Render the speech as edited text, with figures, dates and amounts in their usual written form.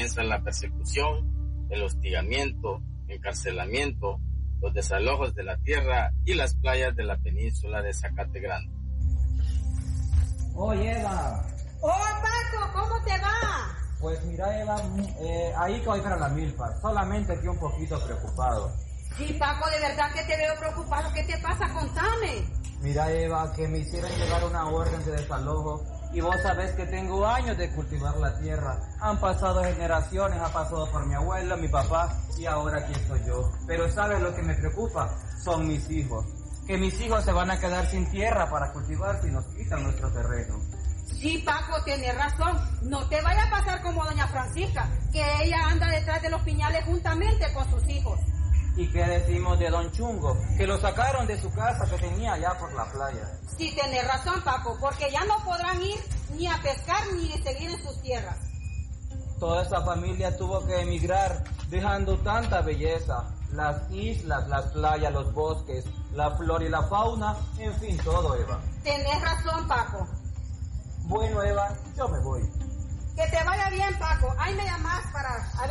comienza la persecución, el hostigamiento, encarcelamiento, los desalojos de la tierra y las playas de la península de Zacate Grande. Oye, Eva. ¡Oh, Paco! ¿Cómo te va? Pues mira, Eva, ahí que voy para la milpa, solamente que un poquito preocupado. Sí, Paco, de verdad que te veo preocupado. ¿Qué te pasa? Contame. Mira, Eva, que me hicieron llegar una orden de desalojo y vos sabés que tengo años de cultivar la tierra. Han pasado generaciones, ha pasado por mi abuelo, mi papá y ahora aquí estoy yo. Pero ¿sabes lo que me preocupa? Son mis hijos. Que mis hijos se van a quedar sin tierra para cultivar si nos quitan nuestro terreno. Sí, Paco, tienes razón. No te vaya a pasar como doña Francisca, que ella anda detrás de los piñales juntamente con sus hijos. ¿Y qué decimos de don Chungo? Que lo sacaron de su casa que tenía allá por la playa. Sí, tienes razón, Paco, porque ya no podrán ir ni a pescar ni seguir en sus tierras. Toda esa familia tuvo que emigrar, dejando tanta belleza. Las islas, las playas, los bosques, la flora y la fauna, en fin, todo, Eva. Tenés razón, Paco. Bueno, Eva, yo me voy. Que te vaya bien, Paco. Ahí me llamás para